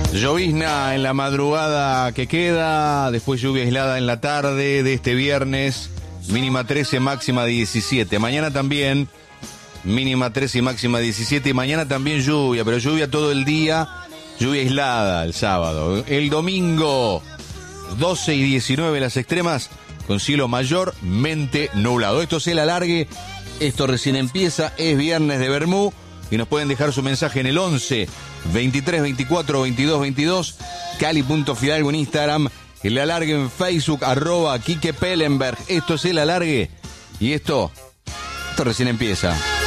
Llovizna en la madrugada que queda, después lluvia aislada en la tarde de este viernes, mínima 13, máxima 17. Mañana también, mínima 13 y máxima 17. Y mañana también lluvia, pero lluvia todo el día, lluvia aislada el sábado. El domingo, 12 y 19 las extremas, con cielo mayormente nublado. Esto se la alargue, esto recién empieza, es viernes de Bermú. Y nos pueden dejar su mensaje en el 11 23 24 22 22, Cali.Fidalgo en Instagram, el alargue en Facebook, @Quique Pellenberg. Esto es el alargue y esto recién empieza.